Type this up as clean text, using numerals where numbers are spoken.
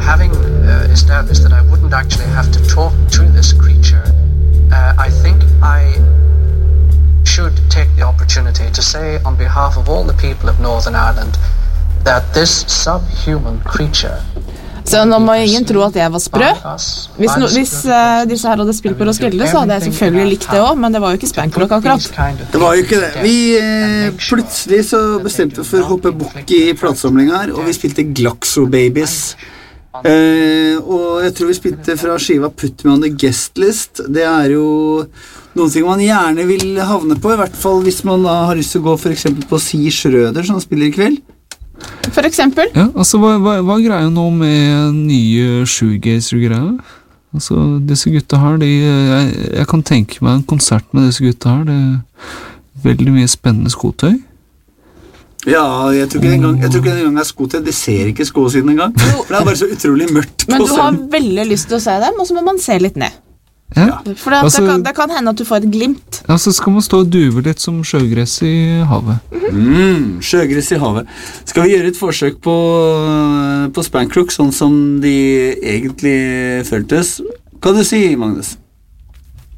having established that I wouldn't actually have to talk to this creature, I think I should take the opportunity to say on behalf of all the people of Northern Ireland that this subhuman creature. Så nå må ingen tro at jeg var sprø. Hvis disse her hadde spilt på Roskilde, så hadde jeg selvfølgelig likt det også, men det var jo ikke Spankrock akkurat. Det var jo ikke det. Plutselig så bestemte vi for å hoppe bukk i platsamlingen her, og vi spilte Glaxo Babies. Og jeg tror vi spilte fra skiva Put Me On The Guest List. Det jo noen ting man gjerne vil havne på, i hvert fall hvis man da har lyst til å gå for eksempel på Si Schrøder, som spiller i kveld. For eksempel? Ja, altså, hva greier nå med nye shoegazer-greier? Altså, disse gutta her, jeg kan tenke meg en konsert med disse gutta her, det veldig mye spennende skotøy. Ja, jeg tror ikke engang skotøy, det ser ikke skosiden engang, for det bare så utrolig mørkt på scenen. Men du har veldig lyst til å se dem, og så må man se litt ned. Ja. For det kan hende at du får et glimt. Ja, så skal man stå og duve litt som sjøgress i havet. Sjøgress i havet. Skal vi gjøre et forsøk på Spankrock, sånn som de egentlig føltes? Hva du si, Magnus?